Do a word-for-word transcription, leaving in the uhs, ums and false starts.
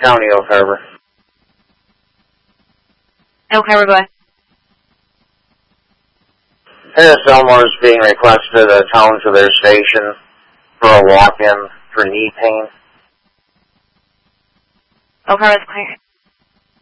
County, Oak Harbor. Oak Harbor, go ahead. Harris Elmore is being requested to town to their station for a walk-in for knee pain. Oak Harbor's clear.